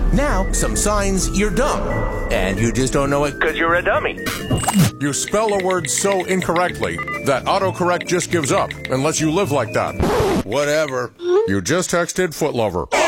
Now, some signs you're dumb. And you just don't know it because you're a dummy. You spell a word so incorrectly that autocorrect just gives up and lets you live like that. Whatever. You just texted footlover.